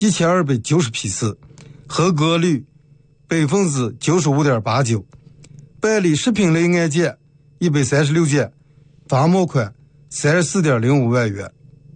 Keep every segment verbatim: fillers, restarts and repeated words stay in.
一千二百九十批次，合格率百分之九十五点八九，办理食品类案件一百三十六件，罚没款三十四点零五万元。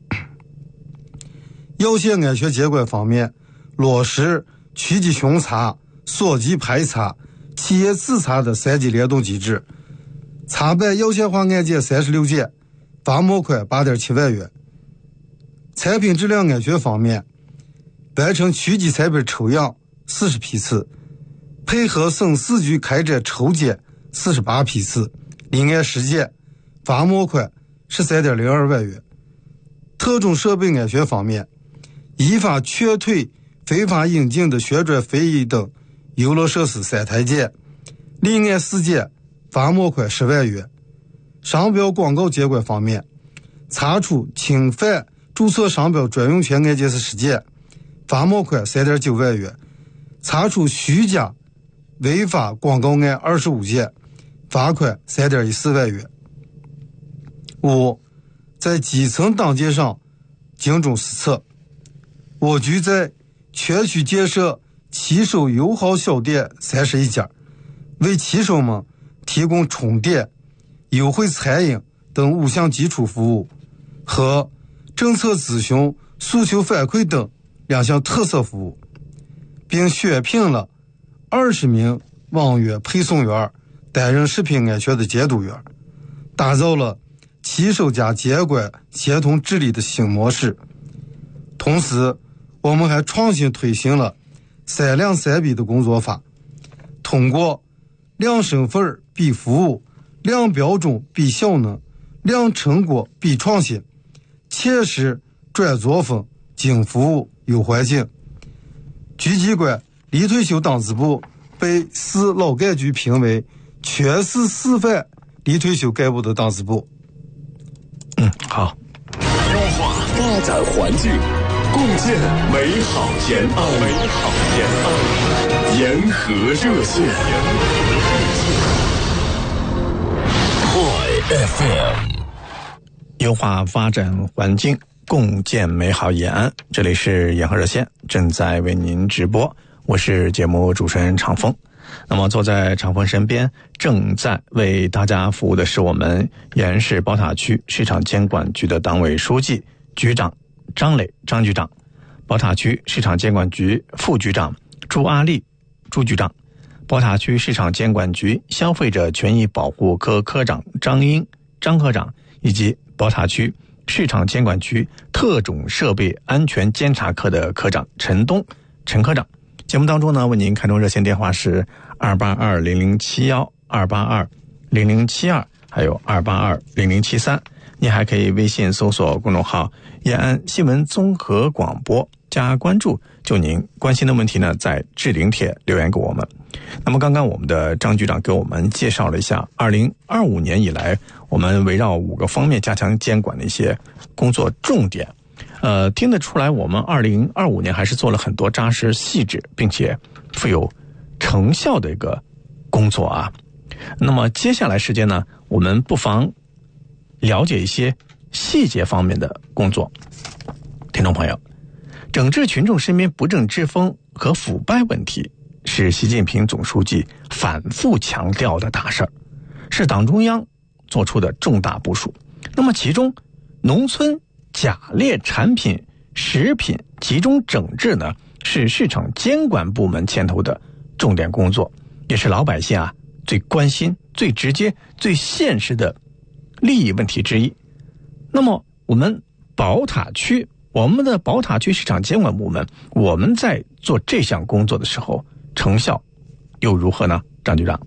药械安全监管方面，落实趋吉巡查、溯级排查、企业自查的三级联动机制，查办药械化案件三十六件，罚没款八点七万元。产品质量安全方面，完成区级产品抽样四十批次，配合省四局开展抽检四十八批次，立案十件，罚没款十三点零二万元。特种设备安全方面，依法劝退非法引进的旋转飞翼等游乐设施三台件，立案四件，罚没款十万元。商标广告监管方面，查处侵犯注册商标专用权案件是十件，罚没款三点九万元。查处虚假违法广告案二十五件，罚款三点一四万元。五，在基层党建上精准施策，我局在全区建设骑手友好小店三十一家，为骑手们提供充电、优惠餐饮等五项基础服务和政策咨询、诉求反馈等两项特色服务，并选聘了二十名网约配送员担任食品安全的监督员，打造了骑手加监管协同治理的新模式。同时，我们还创新推行了三量三比的工作法，通过量身份比服务、量标准比效能、量成果比创新，切实转作风、精服务、有环境。局机关离退休党支部被市劳改局评为全市示范离退休干部的党支部。 嗯，好。 优化发展环境，共建美好延安。美好延安，沿河热线。High F M。 优化发展环境，共建美好延安。这里是沿河热线，正在为您直播，我是节目主持人长风。那么坐在长风身边，正在为大家服务的是我们延安市宝塔区市场监管局的党委书记、局长张磊张局长，宝塔区市场监管局副局长朱阿丽朱局长，宝塔区市场监管局消费者权益保护科科长张英张科长，以及宝塔区市场监管局特种设备安全监察科的科长陈东陈科长。节目当中呢，为您开通热线电话是二八二零零七一、二八二零零七二，还有二八二零零七三。您还可以微信搜索公众号延安新闻综合广播加关注，就您关心的问题呢，在置顶帖留言给我们。那么刚刚我们的张局长给我们介绍了一下二零二五年以来我们围绕五个方面加强监管的一些工作重点。呃，听得出来我们二零二五年还是做了很多扎实细致并且富有成效的一个工作啊。那么接下来时间呢，我们不妨了解一些细节方面的工作。听众朋友，整治群众身边不正之风和腐败问题是习近平总书记反复强调的大事儿，是党中央做出的重大部署。那么其中农村假劣产品食品集中整治呢，是市场监管部门牵头的重点工作，也是老百姓啊最关心、最直接、最现实的利益问题之一。那么我们宝塔区我们的宝塔区市场监管部门，我们在做这项工作的时候成效又如何呢？张局长。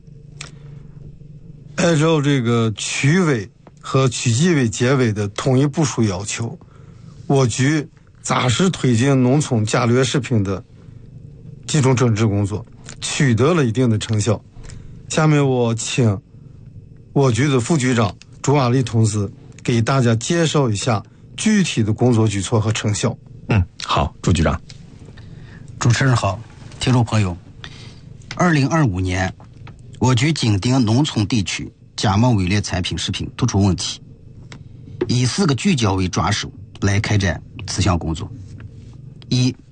按照这个区委和区纪委监委的统一部署要求，我局扎实推进农村假劣食品的集中整治工作，取得了一定的成效。下面我请我局的副局长朱阿丽同志给大家介绍一下具体的工作举措和成效。 嗯，好，朱局长。 主持人好，听众朋友，二零二五年，我局紧盯农村地区假冒伪劣产品食品突出问题，以四个聚焦为抓手来开展此项工作。一、